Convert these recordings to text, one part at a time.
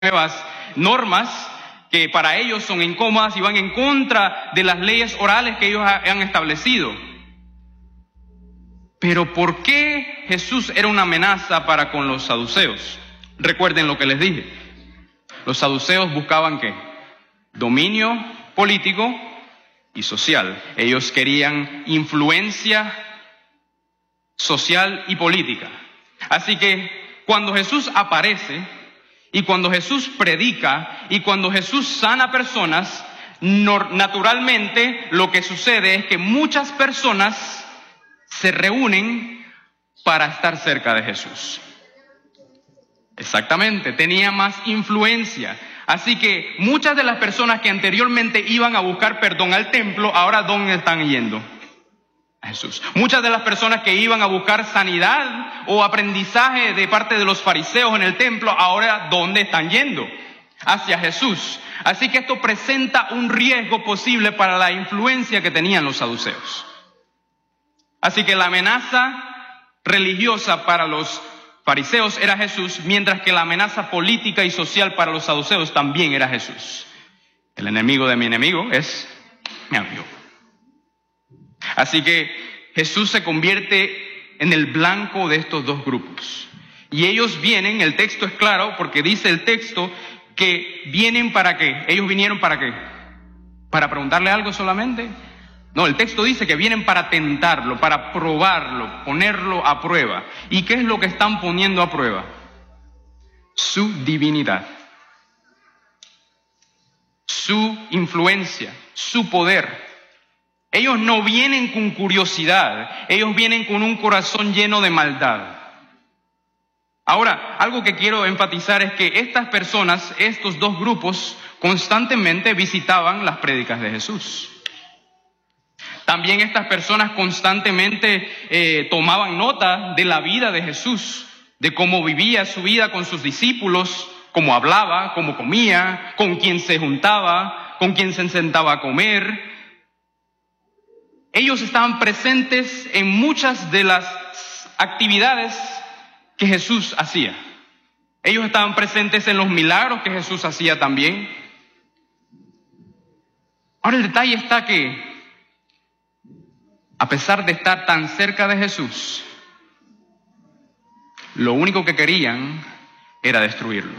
nuevas normas que para ellos son incómodas y van en contra de las leyes orales que ellos han establecido. Pero ¿por qué Jesús era una amenaza para con los saduceos? Recuerden lo que les dije. Los saduceos buscaban ¿qué? Dominio político y social. Ellos querían influencia social y política. Así que cuando Jesús aparece y cuando Jesús predica y cuando Jesús sana personas, naturalmente lo que sucede es que muchas personas se reúnen para estar cerca de Jesús. Exactamente, tenía más influencia. Así que muchas de las personas que anteriormente iban a buscar perdón al templo, ahora ¿dónde están yendo? A Jesús. Muchas de las personas que iban a buscar sanidad o aprendizaje de parte de los fariseos en el templo, ahora ¿dónde están yendo? Hacia Jesús. Así que esto presenta un riesgo posible para la influencia que tenían los saduceos. Así que la amenaza religiosa para los fariseos era Jesús, mientras que la amenaza política y social para los saduceos también era Jesús. El enemigo de mi enemigo es mi amigo. Así que Jesús se convierte en el blanco de estos dos grupos. Y ellos vienen, el texto es claro, porque dice el texto que vienen ¿para qué? ¿Ellos vinieron para qué? ¿Para preguntarle algo solamente? No, el texto dice que vienen para tentarlo, para probarlo, ponerlo a prueba. ¿Y qué es lo que están poniendo a prueba? Su divinidad, su influencia, su poder. Ellos no vienen con curiosidad, ellos vienen con un corazón lleno de maldad. Ahora, algo que quiero enfatizar es que estas personas, estos dos grupos, constantemente visitaban las prédicas de Jesús. También estas personas constantemente tomaban nota de la vida de Jesús, de cómo vivía su vida con sus discípulos, cómo hablaba, cómo comía, con quién se juntaba, con quién se sentaba a comer. Ellos estaban presentes en muchas de las actividades que Jesús hacía. Ellos estaban presentes en los milagros que Jesús hacía también. Ahora el detalle está que, a pesar de estar tan cerca de Jesús, lo único que querían era destruirlo.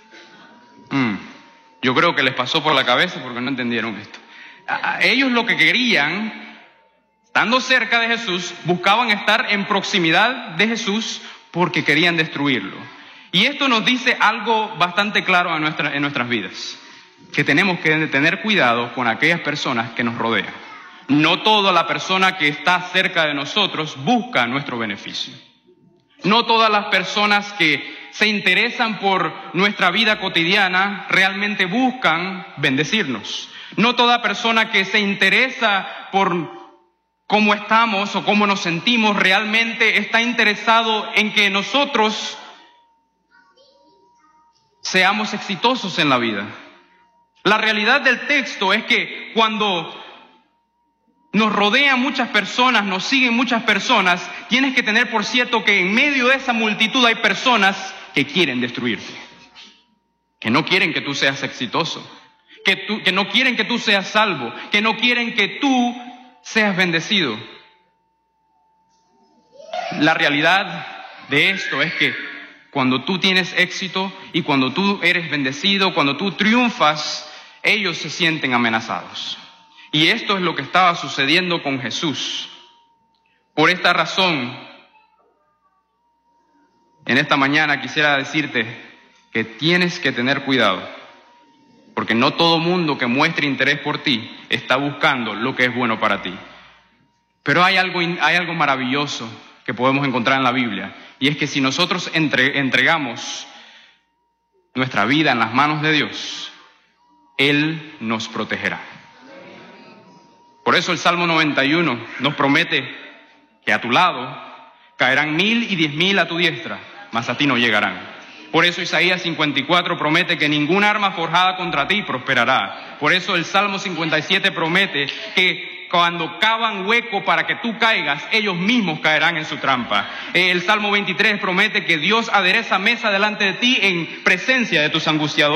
Yo creo que les pasó por la cabeza porque no entendieron esto. Ellos lo que querían, estando cerca de Jesús, buscaban estar en proximidad de Jesús porque querían destruirlo. Y esto nos dice algo bastante claro en nuestras vidas, que tenemos que tener cuidado con aquellas personas que nos rodean. No toda la persona que está cerca de nosotros busca nuestro beneficio. No todas las personas que se interesan por nuestra vida cotidiana realmente buscan bendecirnos. No toda persona que se interesa por cómo estamos o cómo nos sentimos realmente está interesado en que nosotros seamos exitosos en la vida. La realidad del texto es que cuando nos rodean muchas personas, nos siguen muchas personas, tienes que tener por cierto que en medio de esa multitud hay personas que quieren destruirte, que no quieren que tú seas exitoso, que no quieren que tú seas salvo, que no quieren que tú seas bendecido. La realidad de esto es que cuando tú tienes éxito y cuando tú eres bendecido, cuando tú triunfas, ellos se sienten amenazados. Y esto es lo que estaba sucediendo con Jesús. Por esta razón, en esta mañana quisiera decirte que tienes que tener cuidado, porque no todo mundo que muestre interés por ti está buscando lo que es bueno para ti. Pero hay algo maravilloso que podemos encontrar en la Biblia, y es que si nosotros entregamos nuestra vida en las manos de Dios, Él nos protegerá. Por eso el Salmo 91 nos promete que a tu lado caerán 1000 y 10.000 a tu diestra, mas a ti no llegarán. Por eso Isaías 54 promete que ninguna arma forjada contra ti prosperará. Por eso el Salmo 57 promete que cuando cavan hueco para que tú caigas, ellos mismos caerán en su trampa. El Salmo 23 promete que Dios adereza mesa delante de ti en presencia de tus angustiadores.